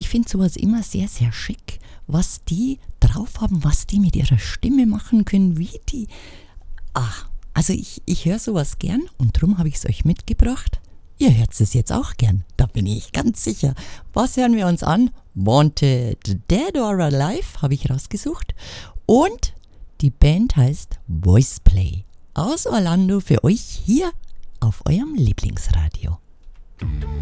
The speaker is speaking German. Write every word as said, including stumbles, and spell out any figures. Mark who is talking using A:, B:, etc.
A: finde sowas immer sehr, sehr schick, was die drauf haben, was die mit ihrer Stimme machen können, wie die... Ah, also ich, ich höre sowas gern und darum habe ich es euch mitgebracht. Ihr hört es jetzt auch gern, da bin ich ganz sicher. Was hören wir uns an? Wanted, Dead or Alive habe ich rausgesucht. Und die Band heißt Voiceplay. Aus Orlando für euch hier auf eurem Lieblingsradio.